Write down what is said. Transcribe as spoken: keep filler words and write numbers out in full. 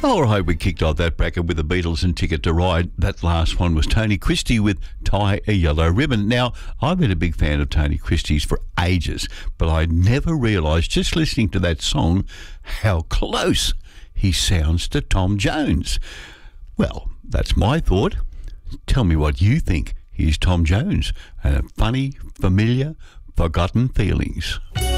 All right, we kicked off that bracket with the Beatles and Ticket to Ride. That last one was Tony Christie with Tie a Yellow Ribbon. Now, I've been a big fan of Tony Christie's for ages, but I never realised, just listening to that song, how close he sounds to Tom Jones. Well, that's my thought. Tell me what you think. Here's Tom Jones and a funny, familiar, forgotten feelings.